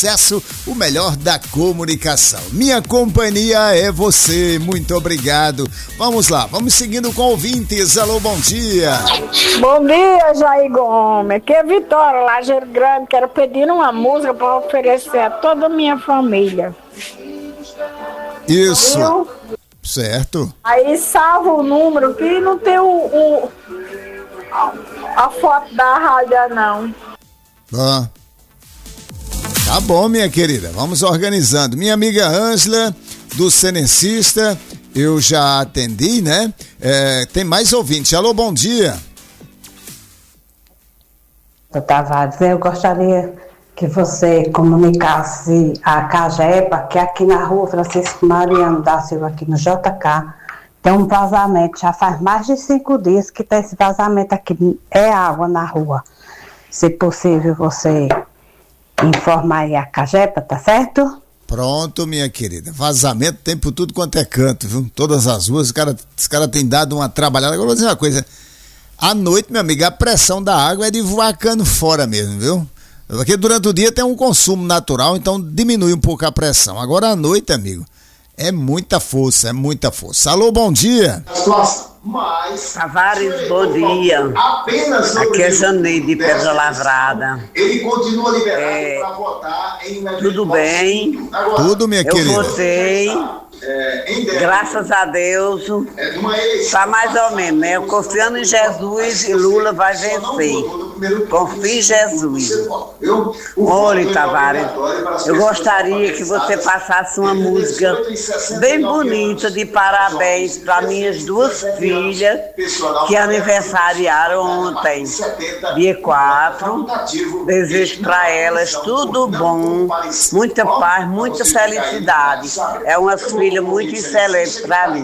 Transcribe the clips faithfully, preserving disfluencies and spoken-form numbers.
Sucesso, o melhor da comunicação. Minha companhia é você, muito obrigado. Vamos lá, vamos seguindo com ouvintes. Alô, bom dia. Bom dia, Jair Gomes. Aqui é Vitória, Lajeiro Grande. Quero pedir uma música para oferecer a toda a minha família. Isso. Viu? Certo. Aí salva o número que não tem o, o a, a foto da rádio, não. Ah. Tá bom, minha querida, vamos organizando. Minha amiga Ângela, do Cenecista, eu já atendi, né? É, tem mais ouvinte. Alô, bom dia. Eu Tavares, eu gostaria que você comunicasse a Cagepa, que aqui na rua Francisco Mariano da Silva, aqui no J K, tem um vazamento, já faz mais de cinco dias que tem esse vazamento aqui, é água na rua. Se possível, você informar aí a Cagepa, tá certo? Pronto, minha querida. Vazamento tem por tudo quanto é canto, viu? Todas as ruas, os caras os cara têm dado uma trabalhada. Agora eu vou dizer uma coisa. À noite, meu amigo, a pressão da água é de voar cano fora mesmo, viu? Porque durante o dia tem um consumo natural, então diminui um pouco a pressão. Agora à noite, amigo, é muita força, é muita força. Alô, bom dia. Tavares, bom dia. Aqui é Janeide de Pedra Lavrada. Ele continua liberado é, para votar em tudo bem? Tudo, minha eu querida. Eu votei, graças a Deus, tá mais ou menos, né? Eu confiando em Jesus e Lula vai vencer. Confio em Jesus. Olha, Tavares, eu gostaria que você passasse uma música bem bonita de parabéns para minhas duas filhas que aniversariaram ontem, dia quatro. Desejo para elas tudo bom, muita paz, muita felicidade. É umas filhas muito excelentes para mim.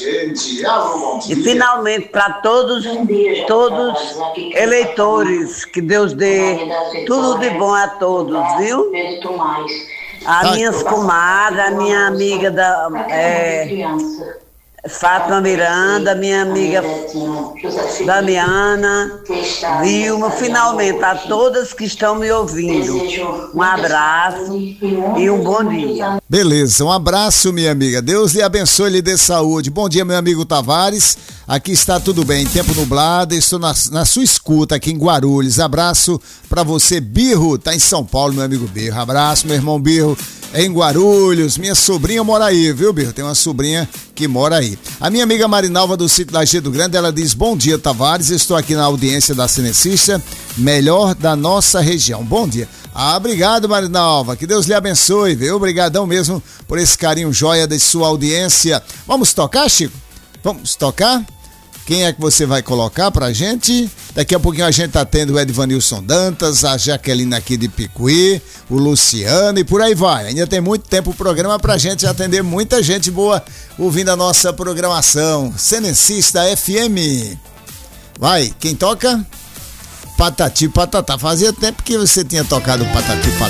E finalmente para todos, todos eleitores, que Deus dê tudo de bom a todos, viu? As minhas comadres, a minha amiga da é, Fátima Miranda, minha amiga Damiana, Vilma, finalmente a todas que estão me ouvindo. Um abraço e um bom dia. Beleza, um abraço, minha amiga. Deus lhe abençoe e lhe dê saúde. Bom dia, meu amigo Tavares. Aqui está tudo bem, tempo nublado, estou na, na sua escuta aqui em Guarulhos. Abraço pra você, Birro, tá em São Paulo, meu amigo Birro. Abraço, meu irmão Birro, em Guarulhos. Minha sobrinha mora aí, viu, Birro? Tem uma sobrinha que mora aí. A minha amiga Marinalva do sítio Lajeado Grande, ela diz: bom dia, Tavares, estou aqui na audiência da Cenecista, melhor da nossa região. Bom dia. Ah, obrigado, Marinalva, que Deus lhe abençoe, viu? Obrigadão mesmo por esse carinho joia de sua audiência. Vamos tocar, Chico? Vamos tocar? Quem é que você vai colocar pra gente? Daqui a pouquinho a gente tá tendo o Edvanilson Dantas, a Jaqueline aqui de Picuí, o Luciano e por aí vai. Ainda tem muito tempo o programa pra gente atender muita gente boa ouvindo a nossa programação. Cenecista F M. Vai, quem toca? Patati Patatá. Fazia tempo que você tinha tocado Patati Patatá.